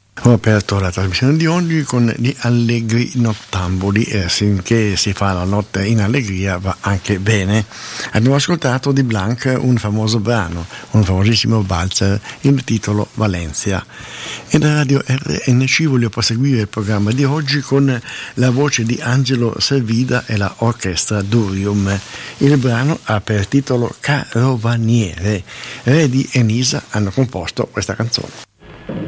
Ho aperto la trasmissione di oggi con gli Allegri Nottamboli, finché si fa la notte in allegria va anche bene. Abbiamo ascoltato di Blanc un famoso brano, un famosissimo valzer, il titolo Valencia. E da Radio RNC voglio proseguire il programma di oggi con la voce di Angelo Servida e la orchestra Durium. Il brano ha per titolo Carovaniere. Redi e Nisa hanno composto questa canzone.